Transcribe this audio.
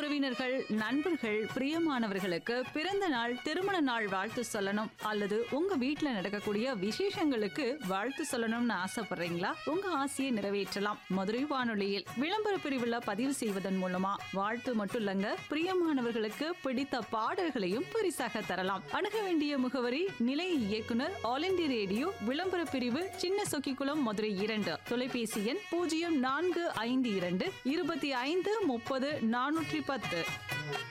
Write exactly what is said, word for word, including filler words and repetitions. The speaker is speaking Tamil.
உறவினர்கள், நண்பர்கள், பிரியமானவர்களுக்கு பிறந்த நாள், திருமண நாள் வாழ்த்து சொல்லணும் அல்லது உங்க வீட்ல நடக்கக்கூடிய விசேஷங்களுக்கு வாழ்த்து சொல்லணும்னு ஆசைப்படுறீங்களா? உங்க ஆசையை நிறைவேற்றலாம். மதுரை வானொலியில் விளம்பர பிரிவுல பதிவு செய்வதன் மூலமா வாழ்த்து மட்டும் இல்லங்க, பிரியமானவர்களுக்கு பிடித்த பாடல்களையும் பரிசாக தரலாம். அணுக வேண்டிய முகவரி நிலைய இயக்குனர், ஆல் இந்தியா ரேடியோ, விளம்பர பிரிவு, சின்ன சொக்கிக்குளம், மதுரை இரண்டு. தொலைபேசி எண் பூஜ்ஜியம் நான்கு ஐந்து இரண்டு இருபத்தி ஐந்து முப்பது நானூற்றி பத்து.